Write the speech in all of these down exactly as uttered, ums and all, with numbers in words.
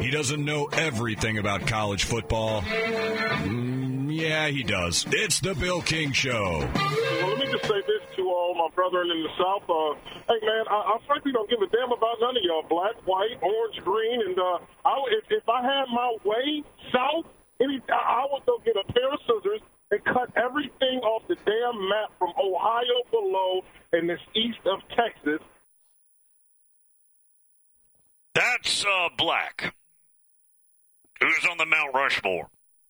He doesn't know everything about college football. Mm, yeah, he does. It's the Bill King Show. Well, let me just say this to all my brethren in the South. Uh, hey, man, I, I frankly don't give a damn about none of y'all, black, white, orange, green. And uh, I, if, if I had my way south, any, I would go get a pair of scissors and cut everything off the damn map from Ohio below and this east of Texas. That's uh, Black, who's on the Mount Rushmore.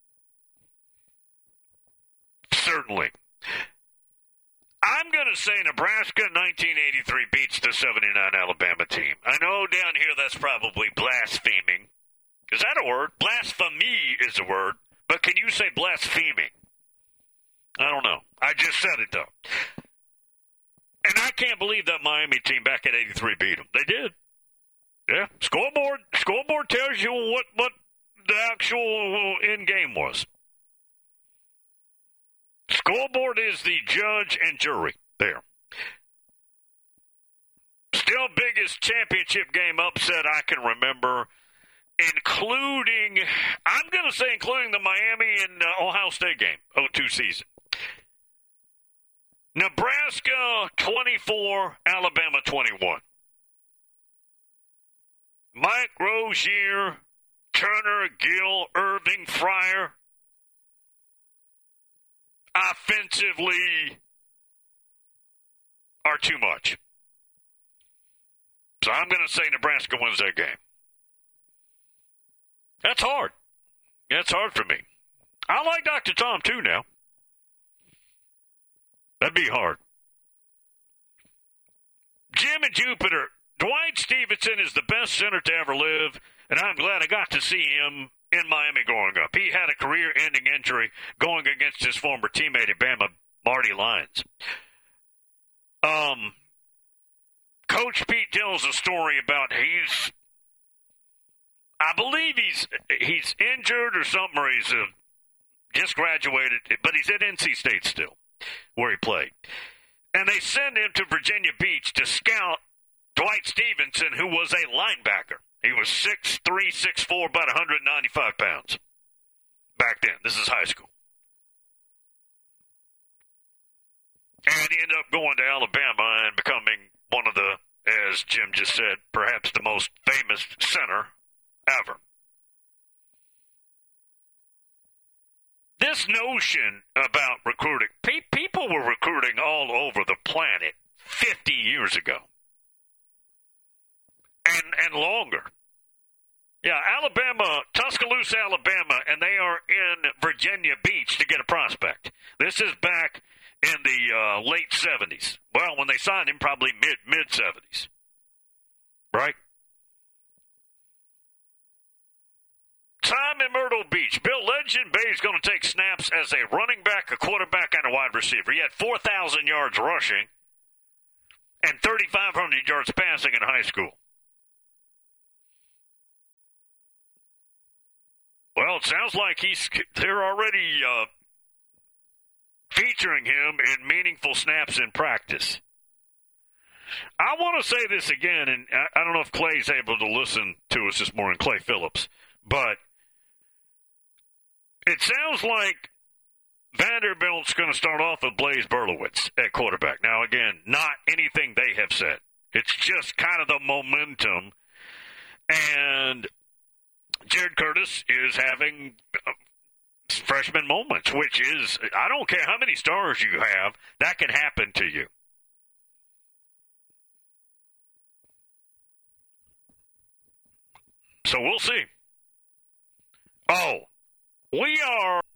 Certainly. I'm going to say Nebraska nineteen eighty-three beats the seventy-nine Alabama team. I know down here that's probably blaspheming. Is that a word? Blasphemy is a word. But can you say blaspheming? I don't know. I just said it, though. And I can't believe that Miami team back at eighty-three beat them. They did. Yeah. Scoreboard scoreboard tells you what, what the actual end game was. Scoreboard is the judge and jury there. Still biggest championship game upset I can remember, including, I'm going to say including the Miami and uh, Ohio State game, oh two season. Nebraska twenty-four, Alabama twenty-one. Mike Rozier, Turner, Gill, Irving, Fryer. Offensively are too much. So I'm going to say Nebraska wins that game. That's hard. That's hard for me. I like Doctor Tom, too, now. That'd be hard. Jim and Jupiter, Dwight Stevenson is the best center to ever live, and I'm glad I got to see him in Miami growing up. He had a career-ending injury going against his former teammate at Bama, Marty Lyons. Um, Coach Pete tells a story about he's, I believe he's he's injured or something, or he's uh, just graduated, but he's at N C State still, where he played. And they send him to Virginia Beach to scout Dwight Stevenson, who was a linebacker. He was six three, six four, about one hundred ninety-five pounds back then. This is high school. And he ended up going to Alabama and becoming one of the, as Jim just said, perhaps the most famous center ever. This notion about recruiting, pe- people were recruiting all over the planet fifty years ago. And, and longer. Yeah, Alabama, Tuscaloosa, Alabama, and they are in Virginia Beach to get a prospect. This is back in the uh, late seventies. Well, when they signed him, probably mid, mid-seventies. Right? Time in Myrtle Beach. Bill Legend Bay is going to take snaps as a running back, a quarterback, and a wide receiver. He had four thousand yards rushing and thirty-five hundred yards passing in high school. Well, it sounds like he's they're already uh, featuring him in meaningful snaps in practice. I want to say this again, and I, I don't know if Clay's able to listen to us this morning, Clay Phillips, but it sounds like Vanderbilt's going to start off with Blaze Berlowitz at quarterback. Now, again, not anything they have said. It's just kind of the momentum. And Jared Curtis is having freshman moments, which is, I don't care how many stars you have, that can happen to you. So we'll see. Oh, we are